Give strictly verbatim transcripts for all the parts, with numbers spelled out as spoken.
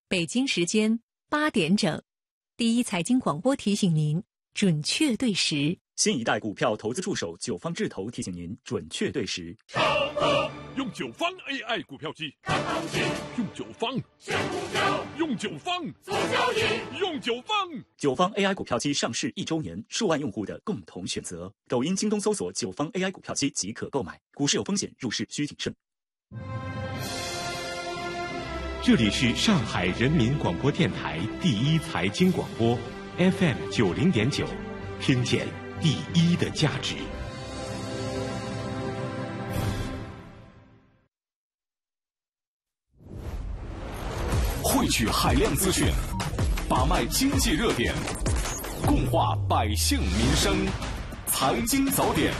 北京时间八点整，第一财经广播提醒您准确对时。 新一代股票投资助手九方智投提醒您准确对时。 用九方 A I 股票机看行情，用九方选股票，用九方做交易，用九方。 九方 A I 股票机上市一周年，数万用户的共同选择。抖音、京东搜索九方 A I 股票机即可购买。股市有风险，入市需谨慎。 这里是上海人民广播电台第一财经广播 F M 九零点九，听见第一的价值。 汇聚海量资讯，把脉经济热点，共话百姓民生。财经早点。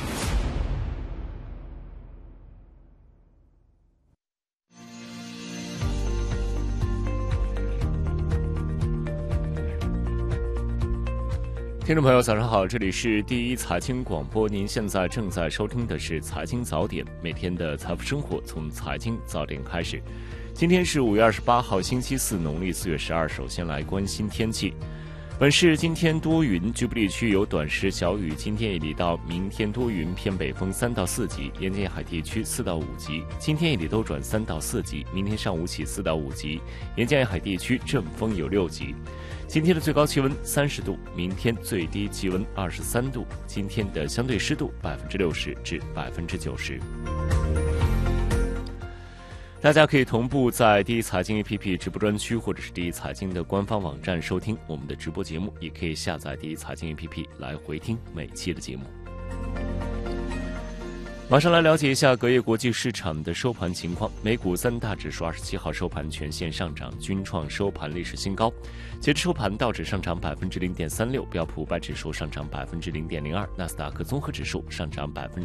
听众朋友早上好，这里是第一财经广播，您现在正在收听的是财经早点，每天的财富生活从财经早点开始。今天是五月二十八号星期四，农历四月十二，首先来关心天气。本市今天多云，局部地区有短时小雨，今天夜里到明天多云，偏北风三到四级，沿岸沿海地区四到五级，今天夜里都转三到四级，明天上午起四到五级，沿岸沿海地区阵风有六级。今天的最高气温三十度，明天最低气温二十三度，今天的相对湿度百分之六十至百分之九十。大家可以同步在第一财经 A P P 直播专区或者是第一财经的官方网站收听我们的直播节目，也可以下载第一财经 A P P 来回听每期的节目。马上来了解一下隔夜国际市场的收盘情况。美股三大指数二十七号收盘全线上涨，均创收盘历史新高。截至收盘，道指上涨百分之零点三六，标普五百指数上涨百分之零点零二，纳斯达克综合指数上涨百分。